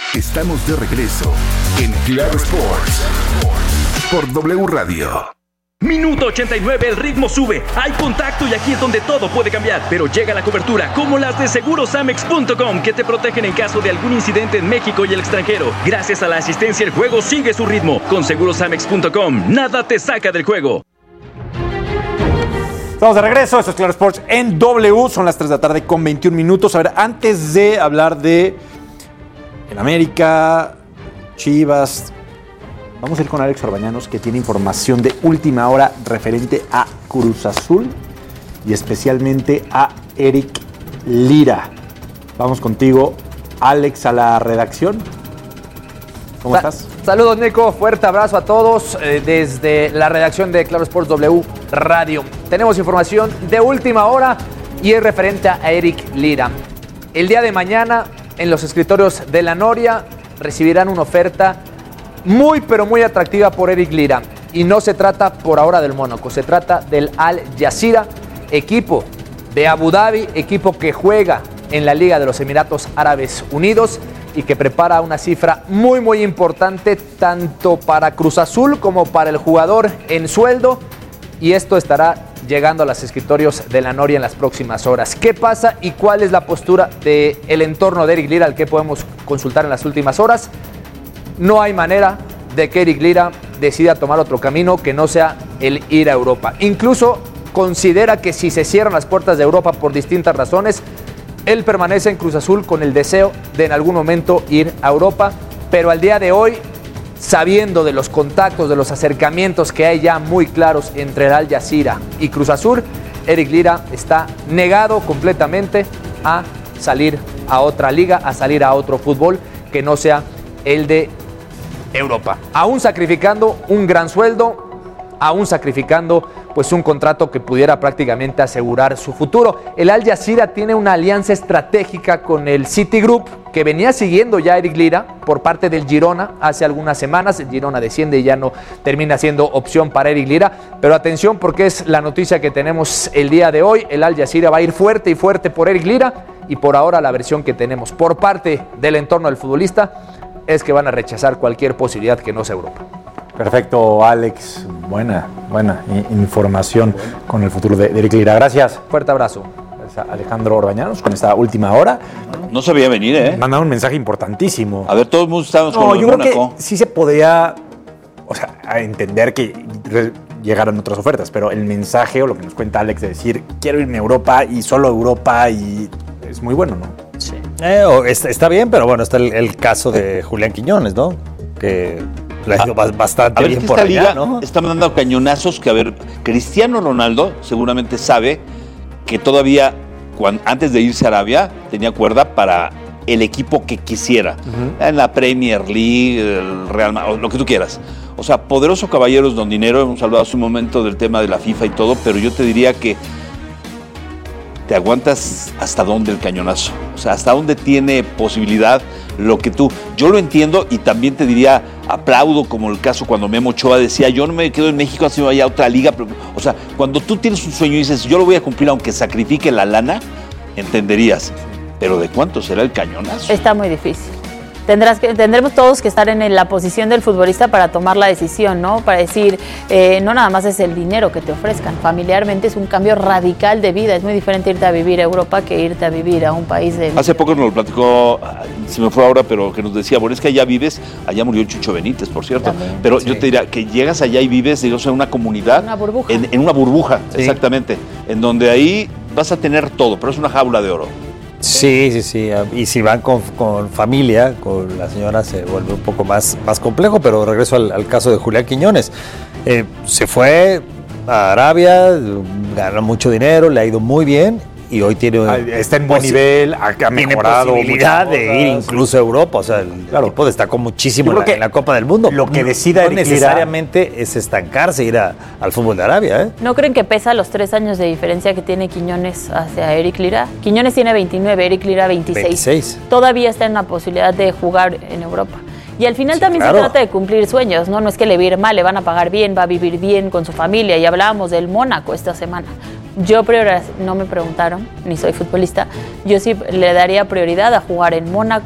Estamos de regreso en Claro Sports por W Radio. Minuto 89, el ritmo sube, hay contacto y aquí es donde todo puede cambiar. Pero llega la cobertura, como las de Segurosamex.com, que te protegen en caso de algún incidente en México y el extranjero. Gracias a la asistencia, el juego sigue su ritmo. Con Segurosamex.com, nada te saca del juego. Estamos de regreso, esto es Claro Sports en W, son las 3 de la tarde con 21 minutos. A ver, antes de hablar de el América, Chivas, vamos a ir con Alex Orbañanos, que tiene información de última hora referente a Cruz Azul y especialmente a Eric Lira. Vamos contigo, Alex, a la redacción. ¿Cómo estás? Saludos, Nico. Fuerte abrazo a todos desde la redacción de Claro Sports W Radio. Tenemos información de última hora y es referente a Eric Lira. El día de mañana, en los escritorios de la Noria, recibirán una oferta muy, pero muy atractiva por Eric Lira. Y no se trata por ahora del Mónaco, se trata del Al Jazeera, equipo de Abu Dhabi, equipo que juega en la Liga de los Emiratos Árabes Unidos y que prepara una cifra muy, muy importante tanto para Cruz Azul como para el jugador en sueldo. Y esto estará llegando a los escritorios de la Noria en las próximas horas. ¿Qué pasa y cuál es la postura del entorno de Eric Lira al que podemos consultar en las últimas horas? No hay manera de que Eric Lira decida tomar otro camino que no sea el ir a Europa. Incluso considera que si se cierran las puertas de Europa por distintas razones, él permanece en Cruz Azul con el deseo de en algún momento ir a Europa, pero al día de hoy, sabiendo de los contactos, de los acercamientos que hay ya muy claros entre el Al Jazeera y Cruz Azul, Eric Lira está negado completamente a salir a otra liga, a salir a otro fútbol que no sea el de Europa. Aún sacrificando un gran sueldo, aún sacrificando pues un contrato que pudiera prácticamente asegurar su futuro. El Al Jazeera tiene una alianza estratégica con el Citigroup que venía siguiendo ya a Eric Lira por parte del Girona hace algunas semanas. El Girona desciende y ya no termina siendo opción para Eric Lira, pero atención porque es la noticia que tenemos el día de hoy. El Al Jazeera va a ir fuerte y fuerte por Eric Lira y por ahora la versión que tenemos por parte del entorno del futbolista es que van a rechazar cualquier posibilidad que no sea Europa. Perfecto, Alex. Buena información con el futuro de Eric Lira. Gracias. Fuerte abrazo. Gracias a Alejandro Orbañanos con esta última hora. No se veía venir, ¿eh? Mandaron un mensaje importantísimo. A ver, todos estábamos con yo Mónaco. creo que sí se podía, a entender que llegaron otras ofertas, pero el mensaje o lo que nos cuenta Alex de decir quiero irme a Europa y solo a Europa y es muy bueno, ¿no? Sí. Está bien, pero bueno, está el caso de Julián Quiñones, ¿no? Que le ha ido bastante bien por allá, liga, ¿no? Está mandando cañonazos que, a ver, Cristiano Ronaldo seguramente sabe que todavía, antes de irse a Arabia, tenía cuerda para el equipo que quisiera. En la Premier League, el Real Madrid, lo que tú quieras. O sea, poderoso caballeros don dinero. Hemos hablado hace un momento del tema de la FIFA y todo, pero yo te diría que te aguantas hasta dónde el cañonazo. O sea, hasta dónde tiene posibilidad lo que tú. Yo lo entiendo y también te diría, aplaudo como el caso cuando Memo Ochoa decía, yo no me quedo en México, así vaya a otra liga. O sea, cuando tú tienes un sueño y dices, yo lo voy a cumplir aunque sacrifique la lana, entenderías. Pero ¿de cuánto será el cañonazo? Está muy difícil. Tendremos todos que estar en la posición del futbolista para tomar la decisión, ¿no? Para decir, no nada más es el dinero que te ofrezcan. Familiarmente es un cambio radical de vida. Es muy diferente irte a vivir a Europa que irte a vivir a un país de... Hace poco nos lo platicó, se me fue ahora, pero que nos decía, bueno, es que allá vives, allá murió Chucho Benítez, por cierto. También. Pero sí, yo te diría que llegas allá y vives, digamos, en una comunidad. Una burbuja. En una burbuja, sí. Exactamente. En donde ahí vas a tener todo, pero es una jaula de oro. Sí. Y si van con familia, con la señora se vuelve un poco más complejo, pero regreso al caso de Julián Quiñones. Se fue a Arabia, ganó mucho dinero, le ha ido muy bien y hoy está en buen nivel, ha mejorado. Tiene posibilidad de ir incluso a Europa, o sea, el tipo destacó muchísimo en la Copa del Mundo. Lo que decida no necesariamente es estancarse, ir al fútbol de Arabia, ¿eh? ¿No creen que pesa los 3 años de diferencia que tiene Quiñones hacia Eric Lira? Quiñones tiene 29, Eric Lira 26. Todavía está en la posibilidad de jugar en Europa. Y al final también se trata de cumplir sueños, ¿no? No es que le va a ir mal, le van a pagar bien, va a vivir bien con su familia. Y hablábamos del Mónaco esta semana. Yo no me preguntaron, ni soy futbolista, yo sí le daría prioridad a jugar en Mónaco.